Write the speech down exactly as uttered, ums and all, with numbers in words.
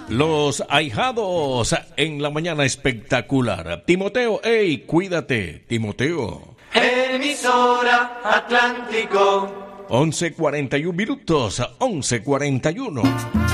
Los ahijados en la mañana espectacular. Timoteo, ey, cuídate, Timoteo. Emisora Atlántico. once cuarenta y uno minutos, once cuarenta y uno.